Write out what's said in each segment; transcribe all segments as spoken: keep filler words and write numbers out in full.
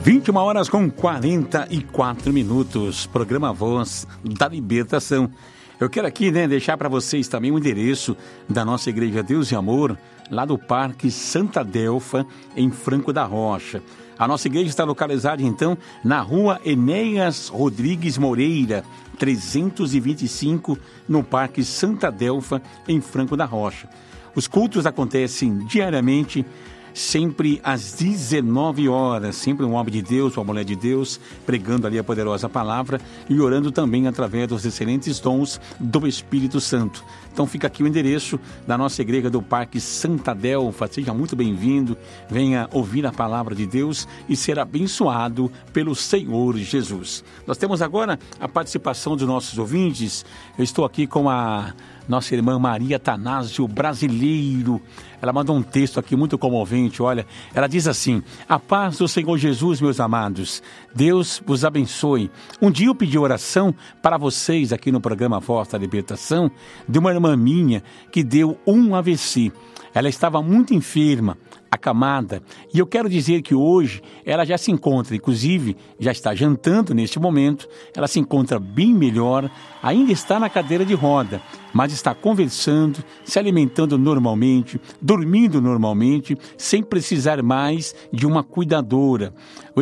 vinte e uma horas com quarenta e quatro minutos, programa Voz da Libertação. Eu quero aqui, né, deixar para vocês também o endereço da nossa Igreja Deus e Amor, lá do Parque Santa Adelfa, em Franco da Rocha. A nossa igreja está localizada, então, na rua Enéas Rodrigues Moreira, trezentos e vinte e cinco, no Parque Santa Adelfa, em Franco da Rocha. Os cultos acontecem diariamente, sempre às dezenove horas, sempre um homem de Deus, uma mulher de Deus, pregando ali a poderosa palavra e orando também através dos excelentes dons do Espírito Santo. Então fica aqui o endereço da nossa igreja do Parque Santa Adelfa. Seja muito bem-vindo, venha ouvir a palavra de Deus e ser abençoado pelo Senhor Jesus. Nós temos agora a participação dos nossos ouvintes. Eu estou aqui com a nossa irmã Maria Atanásio Brasileiro. Ela mandou um texto aqui muito comovente, olha, ela diz assim: a paz do Senhor Jesus, meus amados, Deus vos abençoe. Um dia eu pedi oração para vocês aqui no programa Voz da Libertação, de uma irmã minha que deu um A V C. Ela estava muito enferma, acamada, e eu quero dizer que hoje ela já se encontra, inclusive já está jantando neste momento, ela se encontra bem melhor, ainda está na cadeira de roda, mas está conversando, se alimentando normalmente, dormindo normalmente, sem precisar mais de uma cuidadora.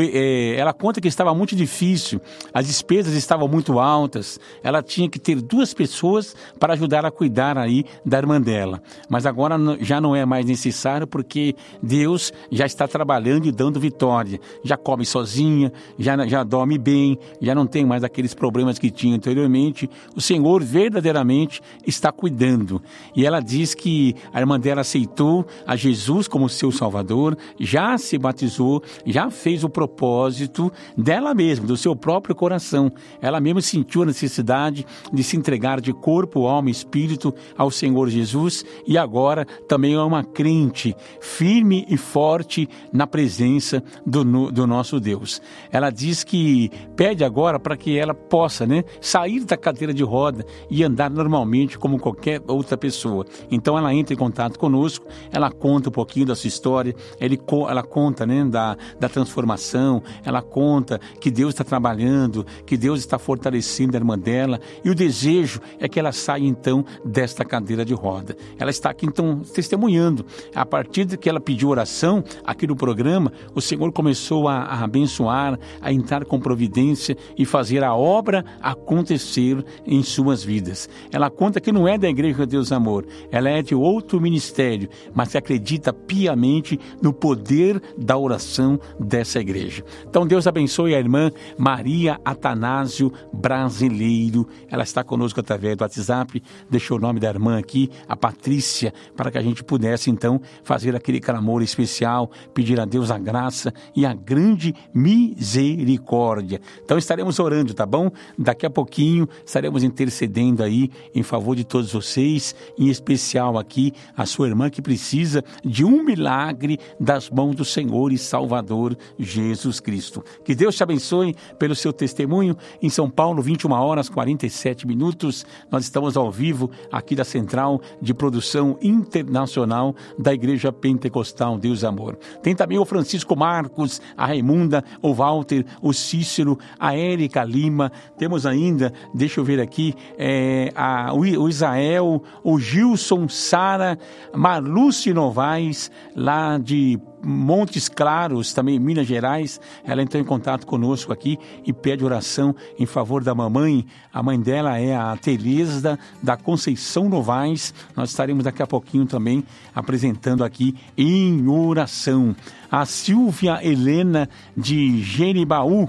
Ela conta que estava muito difícil, as despesas estavam muito altas, ela tinha que ter duas pessoas para ajudar a cuidar aí da irmã dela, mas agora já não é mais necessário, porque Deus já está trabalhando e dando vitória, já come sozinha, já, já dorme bem, já não tem mais aqueles problemas que tinha anteriormente. O Senhor verdadeiramente está cuidando, e ela diz que a irmã dela aceitou a Jesus como seu Salvador, já se batizou, já fez o propósito dela mesma, do seu próprio coração. Ela mesma sentiu a necessidade de se entregar de corpo, alma e espírito ao Senhor Jesus, e agora também é uma crente firme e forte na presença do, do nosso Deus. Ela diz que pede agora para que ela possa, né, sair da cadeira de roda e andar normalmente como qualquer outra pessoa. Então ela entra em contato conosco, ela conta um pouquinho da sua história, ele, ela conta, né, da, da transformação, ela conta que Deus está trabalhando, que Deus está fortalecendo a irmã dela, e o desejo é que ela saia então desta cadeira de roda. Ela está aqui então testemunhando. A partir de que ela pediu oração aqui no programa, o Senhor começou a, a abençoar, a entrar com providência e fazer a obra acontecer em suas vidas. Ela conta que não é da Igreja Deus Amor, ela é de outro ministério, mas que acredita piamente no poder da oração dessa igreja. Então Deus abençoe a irmã Maria Atanásio Brasileiro. Ela está conosco através do WhatsApp, deixou o nome da irmã aqui, a Patrícia, para que a gente pudesse então fazer aquele clamor especial, pedir a Deus a graça e a grande misericórdia. Então estaremos orando, tá bom? Daqui a pouquinho estaremos intercedendo aí em favor de todos vocês, em especial aqui a sua irmã que precisa de um milagre das mãos do Senhor e Salvador Jesus Cristo. Que Deus te abençoe pelo seu testemunho. Em São Paulo, vinte e uma horas e quarenta e sete minutos, nós estamos ao vivo aqui da Central de Produção Internacional da Igreja Pentecostal Deus Amor. Tem também o Francisco Marcos, a Raimunda, o Walter, o Cícero, a Érica Lima. Temos ainda, deixa eu ver aqui, é, a, o Isael, o Gilson, Sara, Marluce Novaes, lá de Montes Claros, também em Minas Gerais. Ela entrou em contato conosco aqui e pede oração em favor da mamãe. A mãe dela é a Teresa da Conceição Novaes. Nós estaremos daqui a pouquinho também apresentando aqui em oração. A Silvia Helena de Genibaú,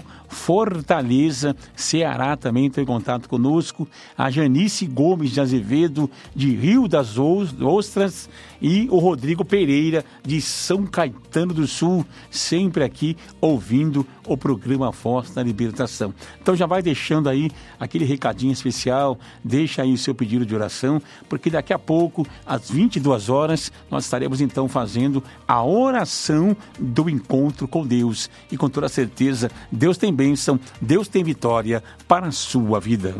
Fortaleza, Ceará, também entrou em contato conosco. A Janice Gomes de Azevedo, de Rio das Ostras, e o Rodrigo Pereira, de São Caetano do Sul, sempre aqui ouvindo o programa Voz da Libertação. Então já vai deixando aí aquele recadinho especial, deixa aí o seu pedido de oração, porque daqui a pouco, às vinte e duas horas, nós estaremos então fazendo a oração do encontro com Deus. E com toda certeza, Deus tem bênção, Deus tem vitória para a sua vida.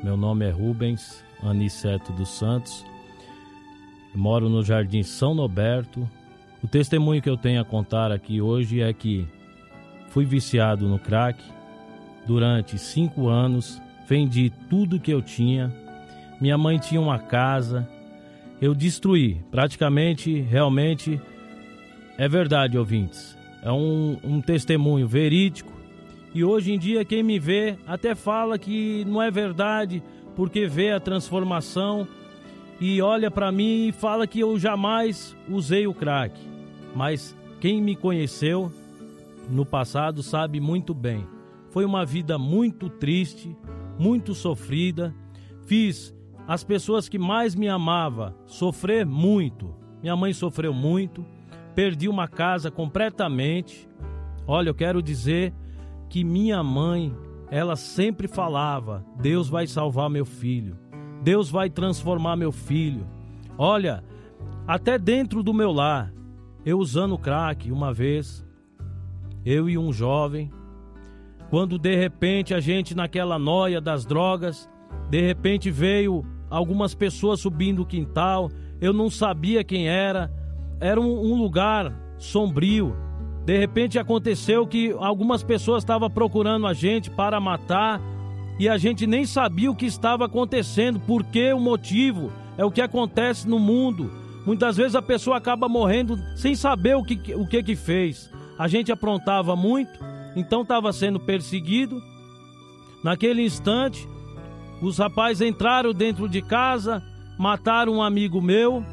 Meu nome é Rubens Aniceto dos Santos. Moro no Jardim São Noberto. O testemunho que eu tenho a contar aqui hoje é que fui viciado no crack durante cinco anos. Vendi tudo que eu tinha. Minha mãe tinha uma casa. Eu destruí. Praticamente, realmente, é verdade, ouvintes. É um, um testemunho verídico. E hoje em dia quem me vê até fala que não é verdade, porque vê a transformação e olha para mim e fala que eu jamais usei o crack. Mas quem me conheceu no passado sabe muito bem. Foi uma vida muito triste, muito sofrida. Fiz as pessoas que mais me amavam sofrer muito. Minha mãe sofreu muito. Perdi uma casa completamente. Olha, eu quero dizer que minha mãe, ela sempre falava: Deus vai salvar meu filho, Deus vai transformar meu filho. Olha, até dentro do meu lar, eu usando crack uma vez, eu e um jovem, quando de repente a gente naquela noia das drogas, de repente veio algumas pessoas subindo o quintal, eu não sabia quem era, era um, um lugar sombrio. De repente aconteceu que algumas pessoas estavam procurando a gente para matar e a gente nem sabia o que estava acontecendo, porque o motivo é o que acontece no mundo. Muitas vezes a pessoa acaba morrendo sem saber o que, o que que fez. A gente aprontava muito, então estava sendo perseguido. Naquele instante, os rapazes entraram dentro de casa, mataram um amigo meu,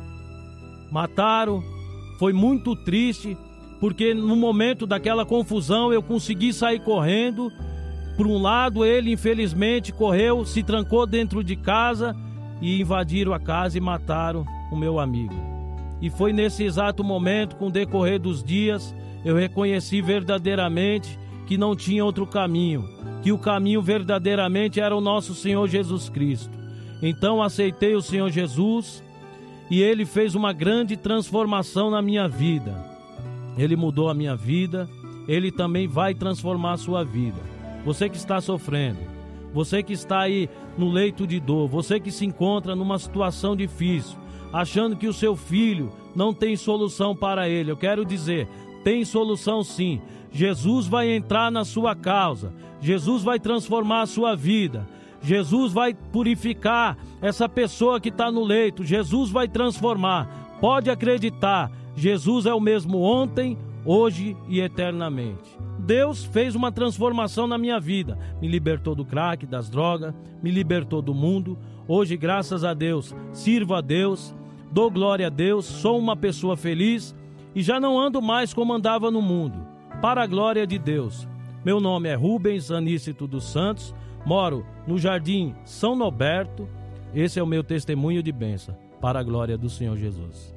mataram, foi muito triste. Porque no momento daquela confusão eu consegui sair correndo. Por um lado, ele infelizmente correu, se trancou dentro de casa e invadiram a casa e mataram o meu amigo. E foi nesse exato momento, com o decorrer dos dias, eu reconheci verdadeiramente que não tinha outro caminho, que o caminho verdadeiramente era o nosso Senhor Jesus Cristo. Então aceitei o Senhor Jesus e Ele fez uma grande transformação na minha vida. Ele mudou a minha vida, Ele também vai transformar a sua vida. Você que está sofrendo, você que está aí no leito de dor, você que se encontra numa situação difícil, achando que o seu filho não tem solução para ele, eu quero dizer, tem solução sim. Jesus vai entrar na sua causa, Jesus vai transformar a sua vida, Jesus vai purificar essa pessoa que está no leito, Jesus vai transformar. Pode acreditar, Jesus é o mesmo ontem, hoje e eternamente. Deus fez uma transformação na minha vida. Me libertou do crack, das drogas, me libertou do mundo. Hoje, graças a Deus, sirvo a Deus, dou glória a Deus, sou uma pessoa feliz e já não ando mais como andava no mundo. Para a glória de Deus. Meu nome é Rubens Aníceto dos Santos, moro no Jardim São Noberto. Esse é o meu testemunho de bênção, para a glória do Senhor Jesus.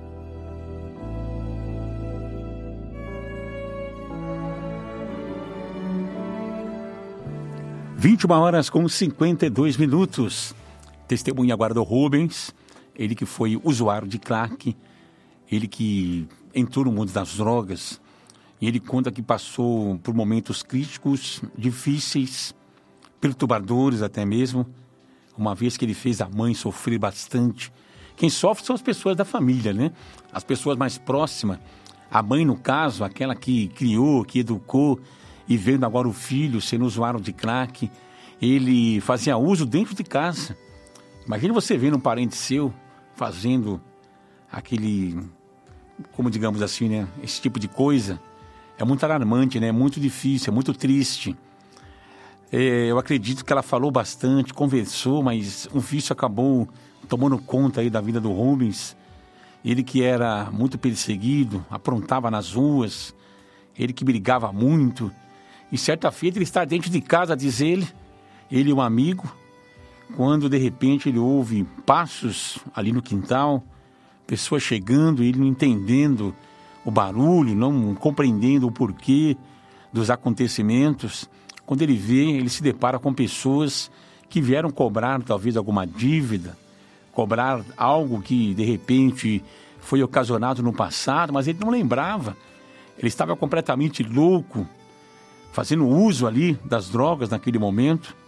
vinte e uma horas com cinquenta e dois minutos. Testemunha agora do Rubens, ele que foi usuário de crack, ele que entrou no mundo das drogas, e ele conta que passou por momentos críticos, difíceis, perturbadores até mesmo, uma vez que ele fez a mãe sofrer bastante. Quem sofre são as pessoas da família, né? As pessoas mais próximas. A mãe, no caso, aquela que criou, que educou, e vendo agora o filho sendo usuário de crack, ele fazia uso dentro de casa. Imagina você vendo um parente seu fazendo aquele, como digamos assim, né, esse tipo de coisa. É muito alarmante, né? É muito difícil, é muito triste. É, eu acredito que ela falou bastante, conversou, mas um vício acabou tomando conta aí da vida do Rubens. Ele que era muito perseguido, aprontava nas ruas, ele que brigava muito. E certa feita ele está dentro de casa, diz ele, ele e um amigo, quando de repente ele ouve passos ali no quintal, pessoas chegando, ele não entendendo o barulho, não compreendendo o porquê dos acontecimentos. Quando ele vê, ele se depara com pessoas que vieram cobrar talvez alguma dívida, cobrar algo que de repente foi ocasionado no passado, mas ele não lembrava. Ele estava completamente louco, fazendo uso ali das drogas naquele momento.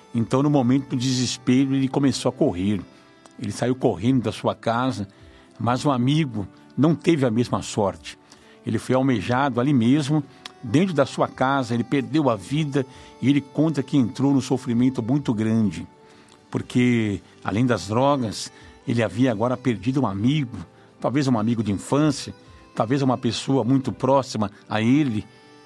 Então, no momento do desespero, ele começou a correr. Ele saiu correndo da sua casa, mas um amigo não teve a mesma sorte. Ele foi almejado ali mesmo, dentro da sua casa, ele perdeu a vida e ele conta que entrou num sofrimento muito grande, porque, além das drogas, ele havia agora perdido um amigo, talvez um amigo de infância, talvez uma pessoa muito próxima a ele.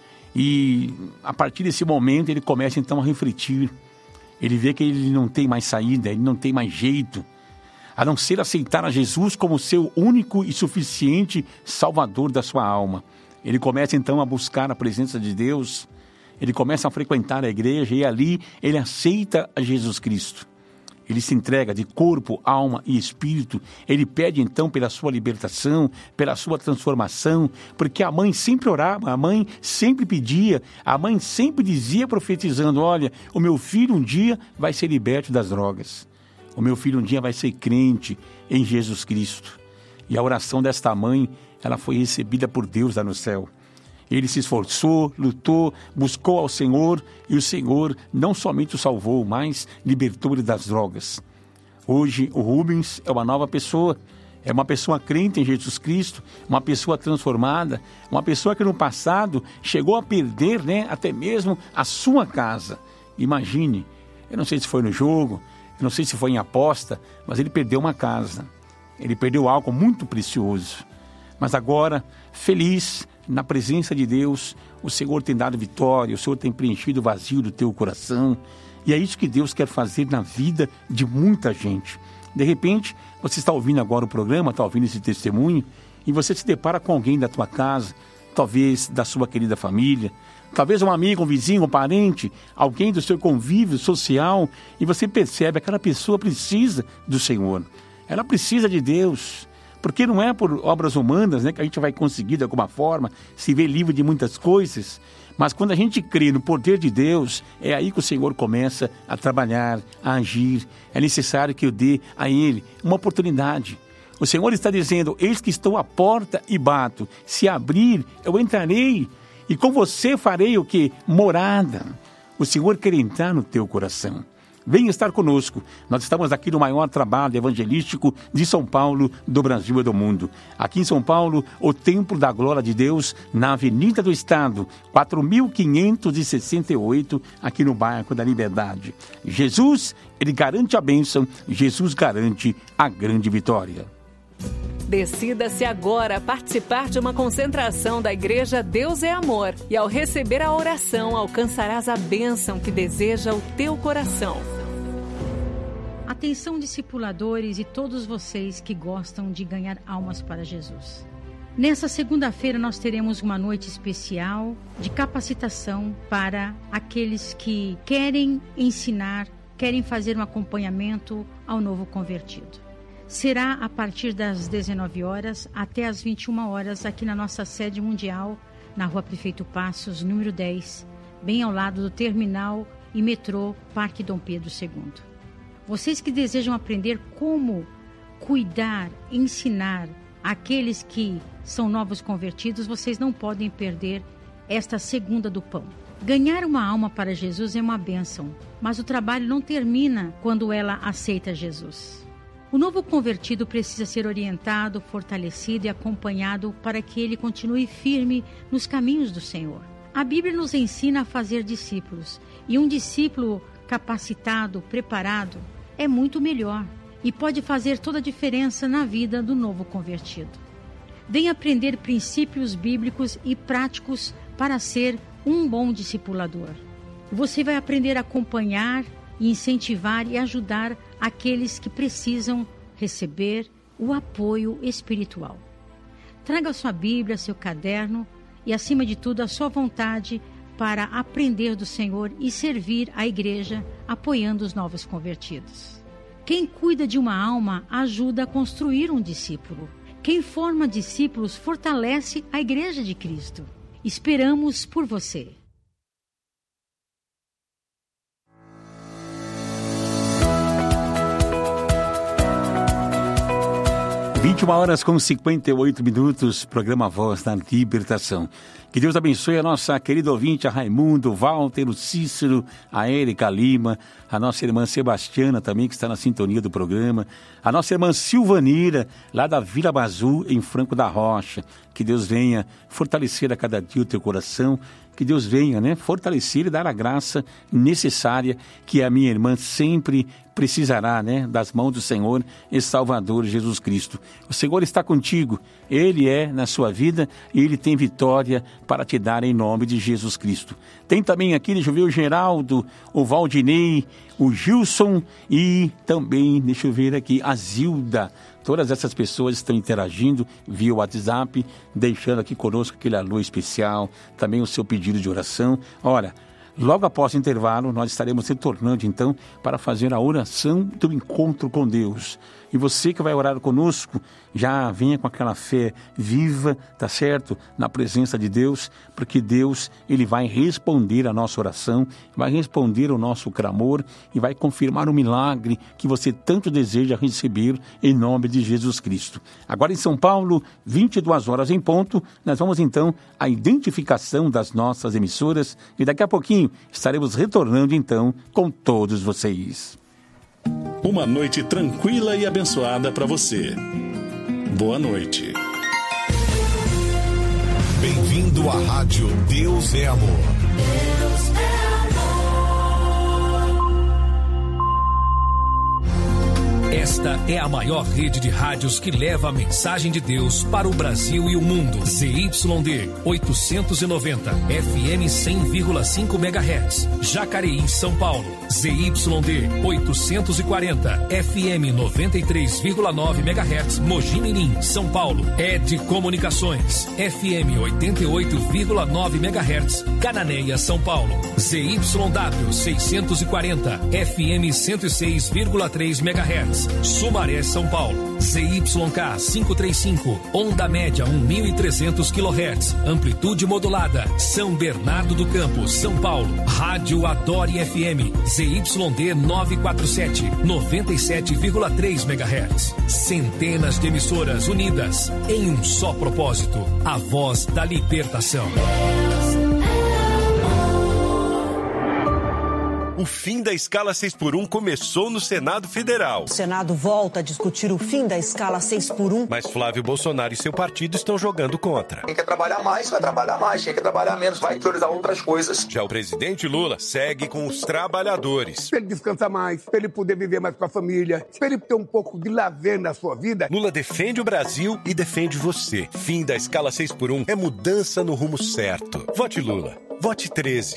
E, a partir desse momento, ele começa então a refletir. Ele vê que ele não tem mais saída, ele não tem mais jeito, a não ser aceitar a Jesus como seu único e suficiente Salvador da sua alma. Ele começa então a buscar a presença de Deus, ele começa a frequentar a igreja e ali ele aceita a Jesus Cristo. Ele se entrega de corpo, alma e espírito. Ele pede então pela sua libertação, pela sua transformação, porque a mãe sempre orava, a mãe sempre pedia, a mãe sempre dizia profetizando: olha, o meu filho um dia vai ser liberto das drogas. O meu filho um dia vai ser crente em Jesus Cristo. E a oração desta mãe, ela foi recebida por Deus lá no céu. Ele se esforçou, lutou, buscou ao Senhor e o Senhor não somente o salvou, mas libertou ele das drogas. Hoje o Rubens é uma nova pessoa, é uma pessoa crente em Jesus Cristo, uma pessoa transformada, uma pessoa que no passado chegou a perder, né, até mesmo a sua casa. Imagine, eu não sei se foi no jogo, eu não sei se foi em aposta, mas ele perdeu uma casa, ele perdeu algo muito precioso. Mas agora, feliz na presença de Deus, o Senhor tem dado vitória, o Senhor tem preenchido o vazio do teu coração. E é isso que Deus quer fazer na vida de muita gente. De repente, você está ouvindo agora o programa, está ouvindo esse testemunho, e você se depara com alguém da tua casa, talvez da sua querida família, talvez um amigo, um vizinho, um parente, alguém do seu convívio social, e você percebe que aquela pessoa precisa do Senhor. Ela precisa de Deus. Porque não é por obras humanas, né, que a gente vai conseguir de alguma forma se ver livre de muitas coisas, mas quando a gente crê no poder de Deus, é aí que o Senhor começa a trabalhar, a agir. É necessário que eu dê a Ele uma oportunidade. O Senhor está dizendo: eis que estou à porta e bato, se abrir, eu entrarei, e com você farei o quê? Morada. O Senhor quer entrar no teu coração. Venha estar conosco. Nós estamos aqui no maior trabalho evangelístico de São Paulo, do Brasil e do mundo. Aqui em São Paulo, o Templo da Glória de Deus, na Avenida do Estado, quatro mil quinhentos e sessenta e oito, aqui no bairro da Liberdade. Jesus, Ele garante a bênção, Jesus garante a grande vitória. Decida-se agora a participar de uma concentração da Igreja Deus é Amor. E ao receber a oração, alcançarás a bênção que deseja o teu coração. Atenção, discipuladores e todos vocês que gostam de ganhar almas para Jesus. Nessa segunda-feira nós teremos uma noite especial de capacitação para aqueles que querem ensinar, querem fazer um acompanhamento ao novo convertido. Será a partir das dezenove horas até as vinte e uma horas aqui na nossa sede mundial, na Rua Prefeito Passos, número dez, bem ao lado do terminal e metrô Parque Dom Pedro segundo. Vocês que desejam aprender como cuidar, ensinar aqueles que são novos convertidos, vocês não podem perder esta segunda do pão. Ganhar uma alma para Jesus é uma bênção, mas o trabalho não termina quando ela aceita Jesus. O novo convertido precisa ser orientado, fortalecido e acompanhado para que ele continue firme nos caminhos do Senhor. A Bíblia nos ensina a fazer discípulos, e um discípulo capacitado, preparado, é muito melhor e pode fazer toda a diferença na vida do novo convertido. Venha aprender princípios bíblicos e práticos para ser um bom discipulador. Você vai aprender a acompanhar, incentivar e ajudar aqueles que precisam receber o apoio espiritual. Traga sua Bíblia, seu caderno e, acima de tudo, a sua vontade para aprender do Senhor e servir a igreja apoiando os novos convertidos. Quem cuida de uma alma ajuda a construir um discípulo. Quem forma discípulos fortalece a igreja de Cristo. Esperamos por você. vinte e uma horas com cinquenta e oito minutos, programa Voz da Libertação. Que Deus abençoe a nossa querida ouvinte, a Raimundo, Walter, o Cícero, a Érica Lima, a nossa irmã Sebastiana também, que está na sintonia do programa, a nossa irmã Silvanira, lá da Vila Bazu, em Franco da Rocha. Que Deus venha fortalecer a cada dia o teu coração, que Deus venha, né, fortalecer e dar a graça necessária que a minha irmã sempre precisará, né, das mãos do Senhor e Salvador Jesus Cristo. O Senhor está contigo, Ele é na sua vida e Ele tem vitória para te dar em nome de Jesus Cristo. Tem também aqui, deixa eu ver, o Geraldo, o Valdinei, o Gilson e também, deixa eu ver aqui, a Zilda. Todas essas pessoas estão interagindo via WhatsApp, deixando aqui conosco aquele alô especial, também o seu pedido de oração. Ora, logo após o intervalo, nós estaremos retornando então para fazer a oração do encontro com Deus. E você que vai orar conosco, já venha com aquela fé viva, tá certo? Na presença de Deus, porque Deus, Ele vai responder a nossa oração, vai responder o nosso clamor e vai confirmar o milagre que você tanto deseja receber em nome de Jesus Cristo. Agora em São Paulo, vinte e duas horas em ponto, nós vamos então à identificação das nossas emissoras e daqui a pouquinho estaremos retornando então com todos vocês. Uma noite tranquila e abençoada para você. Boa noite. Bem-vindo à Rádio Deus é Amor. Deus é amor. Esta é a maior rede de rádios que leva a mensagem de Deus para o Brasil e o mundo. Z Y D oitocentos e noventa, F M cem vírgula cinco megahertz, Jacareí, São Paulo. Z Y D oitocentos e quarenta, F M noventa e três vírgula nove megahertz, Mogi Mirim, São Paulo. E D Comunicações, F M oitenta e oito vírgula nove megahertz, Cananéia, São Paulo. Z Y W seiscentos e quarenta, F M cento e seis vírgula três megahertz, Sumaré, São Paulo. Z Y K quinhentos e trinta e cinco, onda média mil e trezentos quilohertz, amplitude modulada, São Bernardo do Campo, São Paulo. Rádio Adore F M, Z Y D novecentos e quarenta e sete, noventa e sete vírgula três megahertz. Centenas de emissoras unidas em um só propósito, a voz da libertação. O fim da escala seis por um começou no Senado Federal. O Senado volta a discutir o fim da escala seis por um. Mas Flávio Bolsonaro e seu partido estão jogando contra. Quem quer trabalhar mais, vai trabalhar mais. Quem quer trabalhar menos, vai priorizar outras coisas. Já o presidente Lula segue com os trabalhadores. Para ele descansar mais, para ele poder viver mais com a família, para ele ter um pouco de lazer na sua vida. Lula defende o Brasil e defende você. Fim da escala seis por um é mudança no rumo certo. Vote Lula. Vote treze.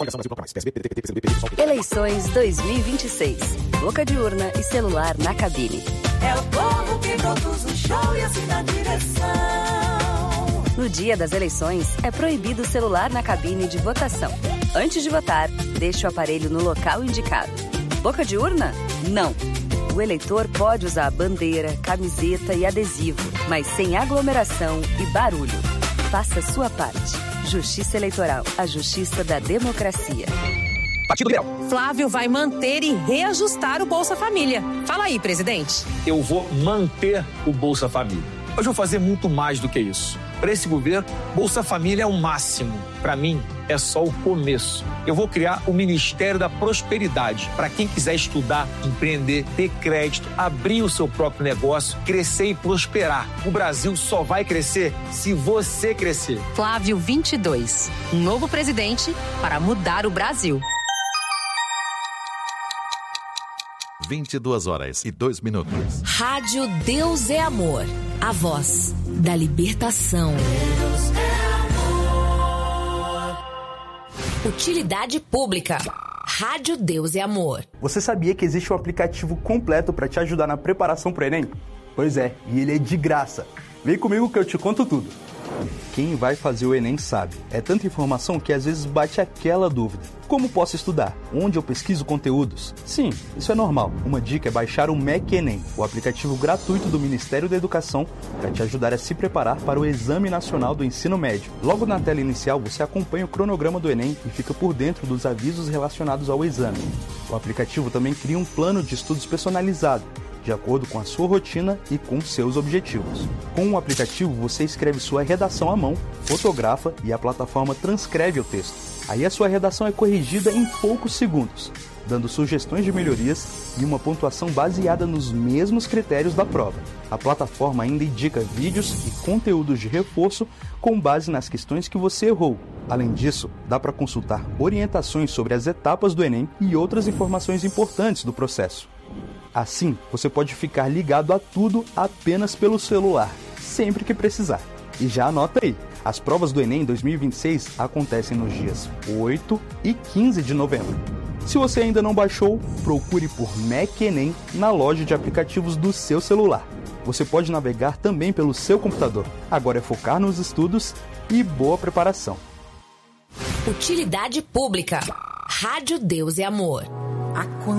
Eleições dois mil e vinte e seis. Boca de urna e celular na cabine. É o povo que produz o show e assim na direção. No dia das eleições, é proibido o celular na cabine de votação. Antes de votar, deixe o aparelho no local indicado. Boca de urna? Não. O eleitor pode usar bandeira, camiseta e adesivo, mas sem aglomeração e barulho. Faça sua parte. Justiça Eleitoral, a justiça da democracia. Partido Liberal. Flávio vai manter e reajustar o Bolsa Família. Fala aí, presidente. Eu vou manter o Bolsa Família. Mas vou fazer muito mais do que isso. Para esse governo, Bolsa Família é o máximo. Para mim, é só o começo. Eu vou criar o Ministério da Prosperidade para quem quiser estudar, empreender, ter crédito, abrir o seu próprio negócio, crescer e prosperar. O Brasil só vai crescer se você crescer. Flávio vinte e dois, um novo presidente para mudar o Brasil. vinte e duas horas e dois minutos. Rádio Deus é Amor, a voz da libertação. Deus é amor. Utilidade pública. Rádio Deus é Amor. Você sabia que existe um aplicativo completo para te ajudar na preparação para o Enem? Pois é, e ele é de graça. Vem comigo que eu te conto tudo. Quem vai fazer o Enem sabe. É tanta informação que às vezes bate aquela dúvida. Como posso estudar? Onde eu pesquiso conteúdos? Sim, isso é normal. Uma dica é baixar o M E C Enem, o aplicativo gratuito do Ministério da Educação, para te ajudar a se preparar para o Exame Nacional do Ensino Médio. Logo na tela inicial, você acompanha o cronograma do Enem e fica por dentro dos avisos relacionados ao exame. O aplicativo também cria um plano de estudos personalizado de acordo com a sua rotina e com seus objetivos. Com o aplicativo, você escreve sua redação à mão, fotografa e a plataforma transcreve o texto. Aí a sua redação é corrigida em poucos segundos, dando sugestões de melhorias e uma pontuação baseada nos mesmos critérios da prova. A plataforma ainda indica vídeos e conteúdos de reforço com base nas questões que você errou. Além disso, dá para consultar orientações sobre as etapas do Enem e outras informações importantes do processo. Assim, você pode ficar ligado a tudo apenas pelo celular, sempre que precisar. E já anota aí, as provas do Enem dois mil e vinte e seis acontecem nos dias oito e quinze de novembro. Se você ainda não baixou, procure por M E C Enem na loja de aplicativos do seu celular. Você pode navegar também pelo seu computador. Agora é focar nos estudos e boa preparação. Utilidade pública. Rádio Deus e Amor.